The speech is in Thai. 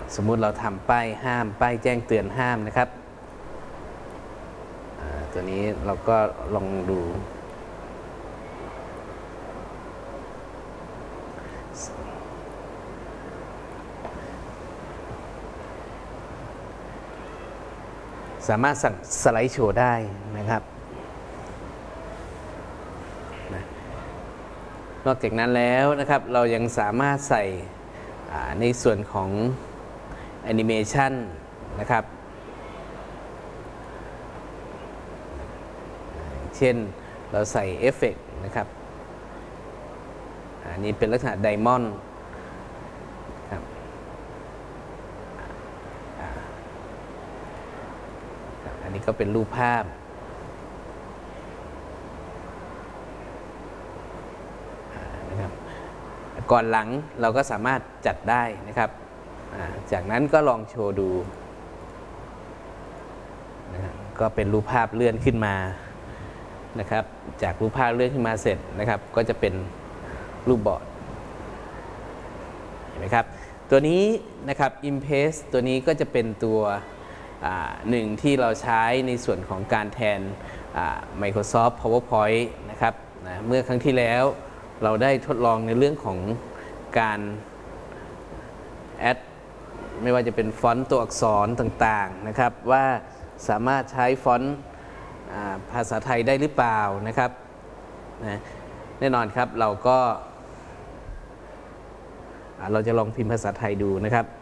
สมมุติเราทำป้ายห้ามป้ายแจ้งเตือนห้ามนะครับตัวนี้เราก็ลองดูสามารถสั่งสไลด์โชว์ได้นะครับนอกจากนั้นแล้วนะครับเรายังสามารถใส่ในส่วนของแอนิเมชันนะครับเช่นเราใส่เอฟเฟกต์นะครับอันนี้เป็นลักษณะไดมอนด์ครับอันนี้ก็เป็นรูปภาพนะครับก่อนหลังเราก็สามารถจัดได้นะครับจากนั้นก็ลองโชว์ดูนะครับก็เป็นรูปภาพเลื่อนขึ้นมานะครับจากรูปภาพเลื่อนขึ้นมาเสร็จนะครับก็จะเป็นรูปบอร์ดเห็นไหมครับตัวนี้นะครับ Impress ตัวนี้ก็จะเป็นตัวหนึ่งที่เราใช้ในส่วนของการแทนMicrosoft PowerPoint นะครับเมื่อครั้งที่แล้วเราได้ทดลองในเรื่องของการแอดไม่ว่าจะเป็นฟอนต์ตัวอักษรต่างๆนะครับว่าสามารถใช้ฟอนต์ภาษาไทยได้หรือเปล่านะครับแน่นอนครับเราจะลองพิมพ์ภาษาไทยดูนะครับ